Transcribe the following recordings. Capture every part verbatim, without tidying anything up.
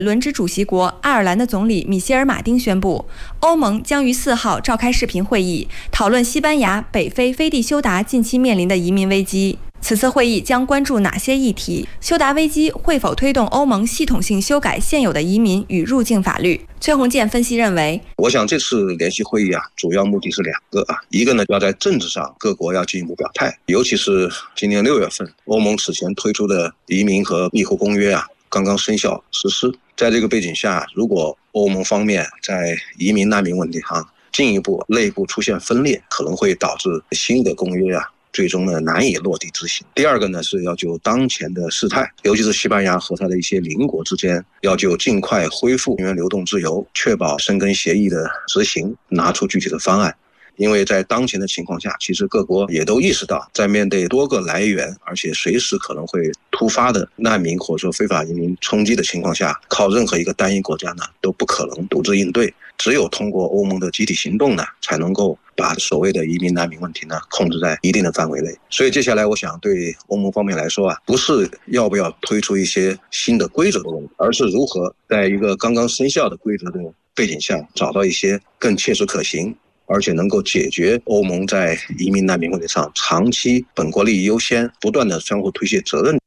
轮值主席国爱尔兰的总理米歇尔·马丁宣布，欧盟将于四号召开视频会议，讨论西班牙、北非飞地休达近期面临的移民危机。此次会议将关注哪些议题？休达危机会否推动欧盟系统性修改现有的移民与入境法律？崔宏建分析认为， 我想这次联席会议啊，主要目的是两个啊，一个呢要在政治上各国要进一步表态，尤其是今年六月份，欧盟此前推出的移民和庇护公约啊，刚刚生效实施。在这个背景下，如果欧盟方面在移民难民问题上进一步内部出现分裂，可能会导致新的公约啊最终呢难以落地执行。第二个呢是要就当前的事态，尤其是西班牙和它的一些邻国之间，要就尽快恢复人员流动自由，确保申根协议的执行，拿出具体的方案。因为在当前的情况下，其实各国也都意识到，在面对多个来源而且随时可能会突发的难民或者说非法移民冲击的情况下，靠任何一个单一国家呢都不可能独自应对，只有通过欧盟的集体行动呢，才能够把所谓的移民难民问题呢控制在一定的范围内。所以接下来我想对欧盟方面来说啊，不是要不要推出一些新的规则的问题，而是如何在一个刚刚生效的规则的背景下，找到一些更切实可行而且能够解决欧盟在移民难民问题上长期本国利益优先，不断的相互推卸责任。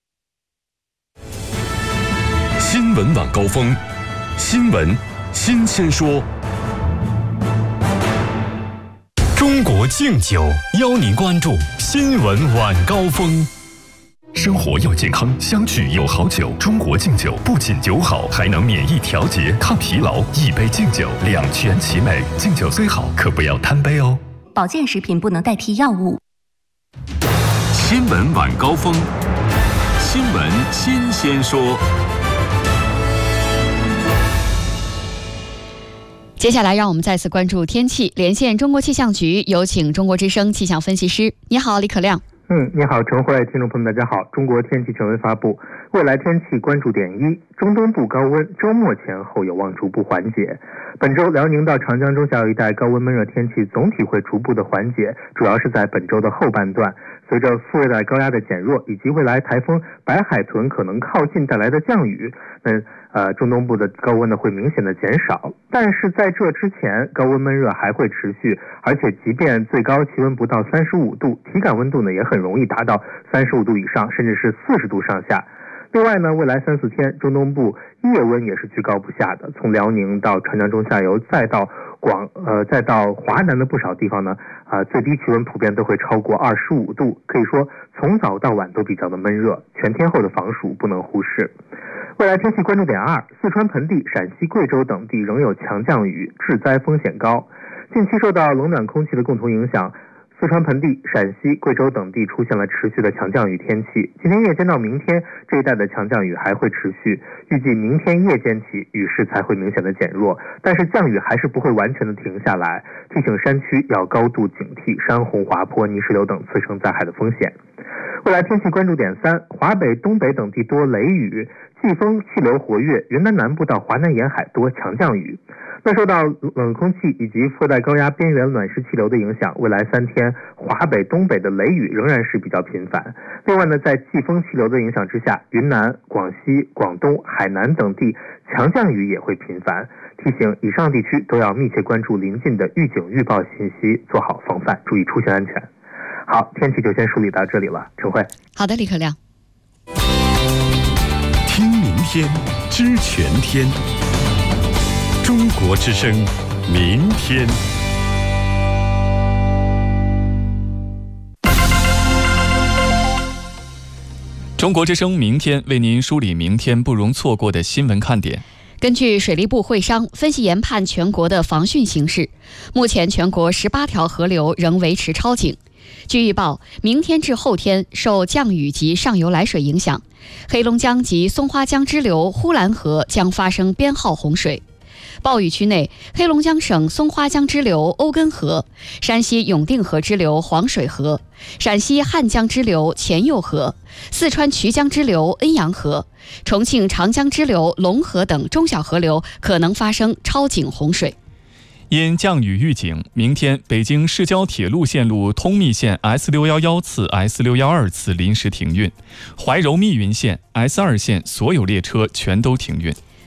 新闻晚高峰，新闻新鲜说。中国敬酒邀您关注新闻晚高峰。生活要健康，相聚有好酒。中国敬酒不仅酒好，还能免疫调节、抗疲劳。一杯敬酒，两全其美。敬酒虽好，可不要贪杯哦。 保健食品不能代替药物。 新闻晚高峰，新闻新鲜说。 接下来让我们再次关注天气，连线中国气象局，有请中国之声气象分析师。你好，李可亮。 嗯，你好，陈慧，听众朋友们，大家好。中国天气权威发布，未来天气关注点一：中东部高温，周末前后有望逐步缓解。本周辽宁到长江中下游一带高温闷热天气总体会逐步的缓解，主要是在本周的后半段。随着副热带高压的减弱，以及未来台风白海豚可能靠近带来的降雨，那呃中东部的高温呢会明显的减少。但是在这之前，高温闷热还会持续，而且即便最高气温不到三十五度，体感温度呢也很容易达到三十五度以上，甚至是四十度上下。另外呢，未来三四天，中东部夜温也是居高不下的，从辽宁到长江中下游，再到广呃再到华南的不少地方呢，啊、呃、最低气温普遍都会超过二十五度，可以说从早到晚都比较的闷热，全天候的防暑不能忽视。未来天气关注点二：四川盆地、陕西、贵州等地仍有强降雨，致灾风险高。近期受到冷暖空气的共同影响，四川盆地、陕西、贵州等地出现了持续的强降雨天气。今天夜间到明天，这一带的强降雨还会持续，预计明天夜间起雨势才会明显的减弱，但是降雨还是不会完全的停下来，提醒山区要高度警惕山洪、滑坡、泥石流等次生灾害的风险。未来天气关注点三：华北、东北等地多雷雨，季风气流活跃，云南南部到华南沿海多强降雨。那受到冷空气以及副热带高压边缘暖湿气流的影响，未来三天华北、东北的雷雨仍然是比较频繁。另外呢，在季风气流的影响之下，云南、广西、广东、海南等地强降雨也会频繁。提醒以上地区都要密切关注临近的预警预报信息，做好防范，注意出行安全。好，天气就先梳理到这里了，陈慧。 好的，李可亮。 听明天，知全天。中国之声，明天。 中国之声明天为您梳理明天不容错过的新闻看点。 根据水利部会商分析研判全国的防汛形势，目前全国十八条河流仍维持超警。据预报，明天至后天受降雨及上游来水影响，黑龙江及松花江支流呼兰河将发生编号洪水。暴雨区内，黑龙江省松花江支流欧根河、山西永定河支流黄水河、陕西汉江支流前右河、四川衢江支流恩阳河、重庆长江支流龙河等中小河流可能发生超警洪水。 因降雨预警，明天北京市郊铁路线路通密线 S 六一一 次 S 六一二 次临时停运，怀柔密云线 S 二线所有列车全都停运。